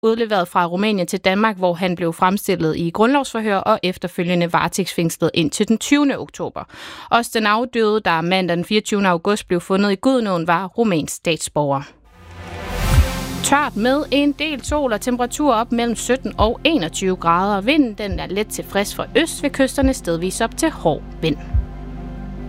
udleveret fra Rumænien til Danmark, hvor han blev fremstillet i grundlovsforhør og efterfølgende varetægtsfængslet indtil den 20. oktober. Også den afdøde, der mandag den 24. august blev fundet i Gudenåen, var rumænsk statsborger. Tørt med en del sol og temperatur op mellem 17 og 21 grader. Vinden den er let til frisk fra øst ved kysterne, stedvis op til hård vind.